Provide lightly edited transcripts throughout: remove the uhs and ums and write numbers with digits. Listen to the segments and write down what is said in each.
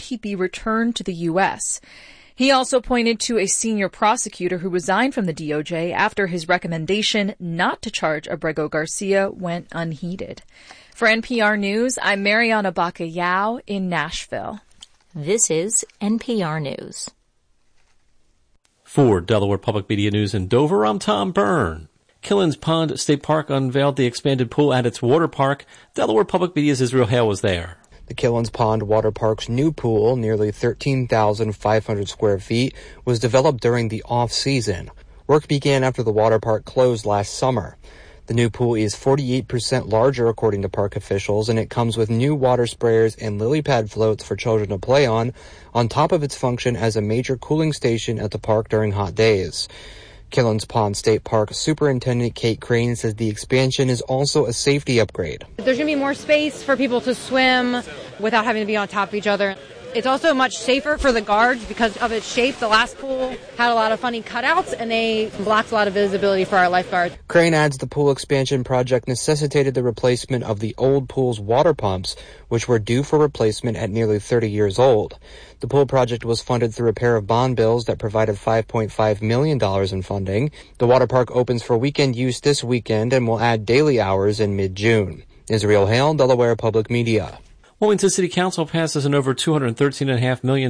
he be returned to the U.S.? He also pointed to a senior prosecutor who resigned from the DOJ after his recommendation not to charge Abrego Garcia went unheeded. For NPR News, I'm Mariana Bacallao in Nashville. This is NPR News. For Delaware Public Media News in Dover, I'm Tom Byrne. Killens Pond State Park unveiled the expanded pool at its water park. Delaware Public Media's Israel Hale was there. The Killens Pond Water Park's new pool, nearly 13,500 square feet, was developed during the off-season. Work began after the water park closed last summer. The new pool is 48% larger, according to park officials, and it comes with new water sprayers and lily pad floats for children to play on top of its function as a major cooling station at the park during hot days. Killens Pond State Park Superintendent Kate Crane says the expansion is also a safety upgrade. There's going to be more space for people to swim without having to be on top of each other. It's also much safer for the guards because of its shape. The last pool had a lot of funny cutouts, and they blocked a lot of visibility for our lifeguards. Crane adds the pool expansion project necessitated the replacement of the old pool's water pumps, which were due for replacement at nearly 30 years old. The pool project was funded through a pair of bond bills that provided $5.5 million in funding. The water park opens for weekend use this weekend and will add daily hours in mid-June. Israel Hale, Delaware Public Media. Wilmington City Council passes an over $213.5 million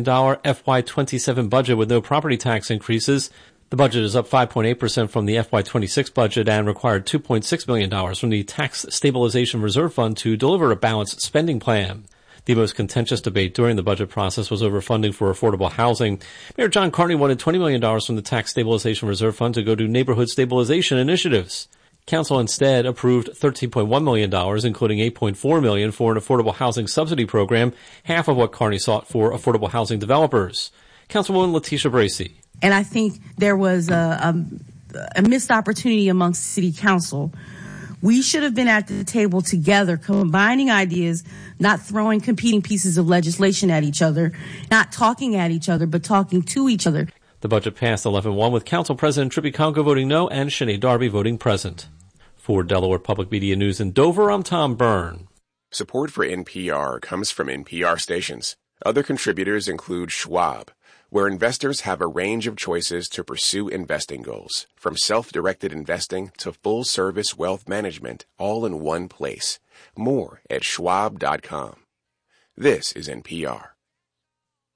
FY27 budget with no property tax increases. The budget is up 5.8% from the FY26 budget and required $2.6 million from the Tax Stabilization Reserve Fund to deliver a balanced spending plan. The most contentious debate during the budget process was over funding for affordable housing. Mayor John Carney wanted $20 million from the Tax Stabilization Reserve Fund to go to neighborhood stabilization initiatives. Council instead approved $13.1 million, including $8.4 million for an affordable housing subsidy program, half of what Carney sought for affordable housing developers. Councilwoman Letitia Bracey. And I think there was a missed opportunity amongst City Council. We should have been at the table together, combining ideas, not throwing competing pieces of legislation at each other, not talking at each other, but talking to each other. The budget passed 11-1 with Council President Trippi Congo voting no and Shanae Darby voting present. For Delaware Public Media News in Dover, I'm Tom Byrne. Support for NPR comes from NPR stations. Other contributors include Schwab, where investors have a range of choices to pursue investing goals, from self-directed investing to full-service wealth management, all in one place. More at schwab.com. This is NPR.